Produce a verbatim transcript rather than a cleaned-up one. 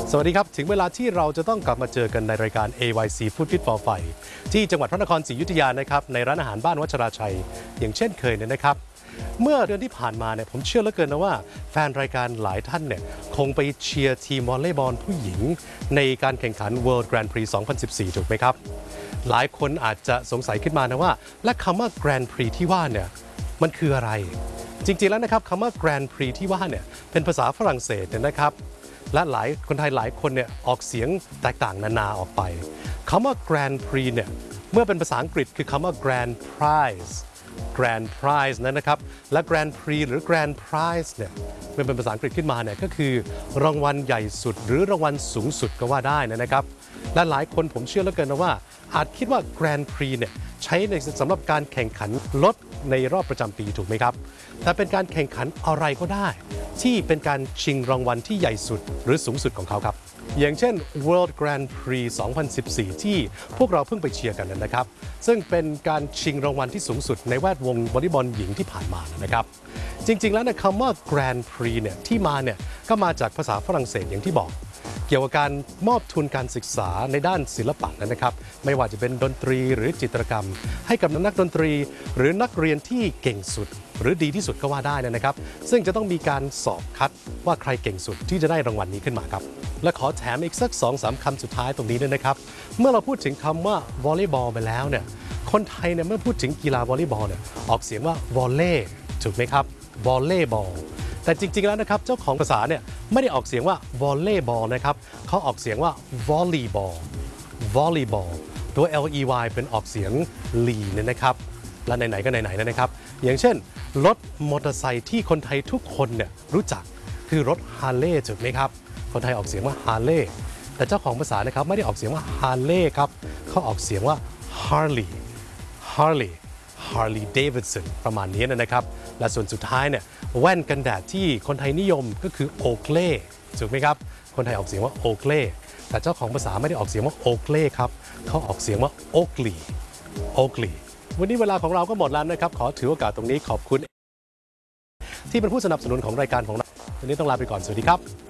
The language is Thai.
สวัสดีครับถึงเวลาที่เราจะต้องกลับมาเจอกันในรายการ เอ วาย ซี Food Fit for Fight ที่จังหวัดพระนครศรีอยุธยานะครับในร้านอาหารบ้านวัชราชัยอย่างเช่นเคยเนี่ยนะครับเมื่อเดือนที่ผ่านมาเนี่ยผมเชื่อเหลือเกินนะว่าแฟนรายการหลายท่านเนี่ยคงไปเชียร์ทีมวอลเลย์บอลผู้หญิงในการแข่งขัน World Grand Prix สองพันสิบสี่ ถูกไหมครับหลายคนอาจจะสงสัยขึ้นมานะว่าและคำว่า Grand Prix ที่ว่าเนี่ยมันคืออะไรจริงๆแล้วนะครับคำว่า Grand Prix ที่ว่าเนี่ยเป็นภาษาฝรั่งเศสเนี่ยนะครับและหลายคนไทยหลายคนเนี่ยออกเสียงแตกต่างนานาออกไปคำว่า Grand Prix เนี่ยเมื่อเป็นภาษาอังกฤษคือคำว่า Grand Prize Grand Prize นั่นนะครับและ Grand Prix หรือ Grand Prize เนี่ยเมื่อเป็นภาษาอังกฤษขึ้นมาเนี่ยก็คือรางวัลใหญ่สุดหรือรางวัลสูงสุดก็ว่าได้นะครับและหลายคนผมเชื่อเหลือเกินนะว่าอาจคิดว่า Grand Prix เนี่ยใช้ในสำหรับการแข่งขันรถในรอบประจำปีถูกไหมครับแต่เป็นการแข่งขันอะไรก็ได้ที่เป็นการชิงรางวัลที่ใหญ่สุดหรือสูงสุดของเขาครับอย่างเช่น World Grand Prix สองพันสิบสี่ ที่พวกเราเพิ่งไปเชียร์กันนะครับซึ่งเป็นการชิงรางวัลที่สูงสุดในแวดวงวอลเลย์บอลหญิงที่ผ่านมานะครับจริงๆแล้วนะคำว่า Grand Prix เนี่ยที่มาเนี่ยก็มาจากภาษาฝรั่งเศสอย่างที่บอกเกี่ยวกับการมอบทุนการศึกษาในด้านศิลปะนะครับไม่ว่าจะเป็นดนตรีหรือจิตรกรรมให้กับนักดนตรีหรือนักเรียนที่เก่งสุดหรือดีที่สุดก็ว่าได้นะครับซึ่งจะต้องมีการสอบคัดว่าใครเก่งสุดที่จะได้รางวัลนี้ขึ้นมาครับและขอแถมอีกสัก สองสาม คำสุดท้ายตรงนี้ด้วยนะครับเมื่อเราพูดถึงคำว่าวอลเลย์บอลไปแล้วเนี่ยคนไทยเนี่ยเมื่อพูดถึงกีฬาวอลเลย์บอลเนี่ยออกเสียงว่าวอลเล่ถูกไหมครับวอลเลย์บอลแต่จริงๆแล้วนะครับเจ้าของภาษาเนี่ยไม่ได้ออกเสียงว่าวอลเลย์บอลนะครับเขาออกเสียงว่าวอลเลย์บอลวอลเลย์บอลตัว L E Y เป็นออกเสียงลีเนี่ยนะครับและไหนๆก็ไหนๆนะครับอย่างเช่นรถมอเตอร์ไซค์ที่คนไทยทุกคนเนี่ยรู้จักคือรถฮาร์เลย์ถูกไหมครับคนไทยออกเสียงว่าฮาร์เลย์แต่เจ้าของภาษานะครับไม่ได้ออกเสียงว่าฮาร์เลย์ครับเขาออกเสียงว่าฮาร์ลีย์ฮาร์ลีย์ฮาร์ลีย์เดวิดสันประมาณนี้นะครับและส่วนสุดท้ายเนี่ยแว่นกันแดดที่คนไทยนิยมก็คือโอเล่ถูกไหมครับคนไทยออกเสียงว่าโอเล่แต่เจ้าของภาษาไม่ได้ออกเสียงว่าโอเล่ครับเขาออกเสียงว่าโอกลีโอกลีวันนี้เวลาของเราก็หมดแล้วนะครับขอถือโอกาสตรงนี้ขอบคุณที่เป็นผู้สนับสนุนของรายการของเราวันนี้ต้องลาไปก่อนสวัสดีครับ